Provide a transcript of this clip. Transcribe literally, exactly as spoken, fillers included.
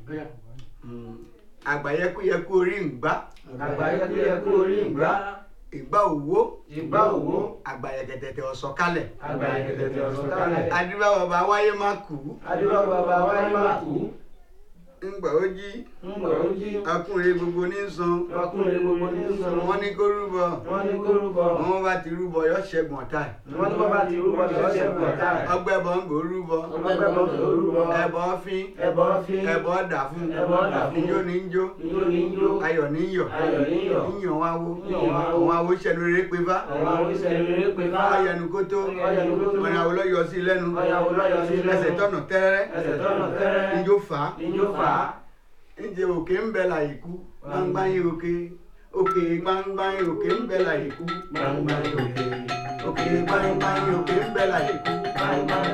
àgbàyẹkúyẹkú orí ìgbà. àgbàyẹkúyẹkú orí ìgbà. ìgbà òwò. ìgbà òwò. àgbàyẹkẹtẹtẹ ọ̀sọ̀kalẹ̀. àgbàyẹkẹtẹtẹ ọ̀sọ̀kalẹ̀. adúbà bàbá wáyé má kú. adúbà bàbá wáyé má kú. ńgbà ó jí. ńgbà ó jí. akúnrin gbogbo ní san. akúnrin gbogbo ní san. wọ́n ní kó rúbọ. wọ́n ní kó rúbọ. wọ́n bá ti rúbọ yọ ṣẹ́gun ọ̀tá ẹ̀. wọ́n ní bá ti rúbọ yọ ṣẹ́gun ọ̀tá ẹ̀. ọgbẹ́ bọ̀ ń gò rúbọ. ọgbẹ́ bọ̀ ń gò rúbọ. ẹbọ fín. ẹbọ fín. ẹbọ dà fún. ẹbọ dà fún. ijó ní ń jó. ijó ní ń jó. ayọ̀ ní ń yọ̀. ayọ̀ ní ń yọ̀. yíyan wá wo. yíyan wá wo. àwọn awo ṣẹnu rere pé bá. àwọn awo ṣẹnu rere pé bá. ọyẹnu kótó. ọyẹnu kótó. ọ̀yàwó lọ́yọ̀ sí lẹ́nu. ọ̀yàwó lọ́yọ̀ sí lẹ́nu. ẹsẹ̀ tọ̀nà tẹ́rẹ́. ẹsẹ̀ tọ̀nà tẹ́rẹ́. ijó fà á. ijó fà á. ǹjẹ́ òkè ń bẹ láyé kú gbangba yín òkè òkè gbangba yín òkè ń bẹ láyé kú gbangba yín òkè òkè gbangba yín òkè ń bẹ láyé kú gbangba.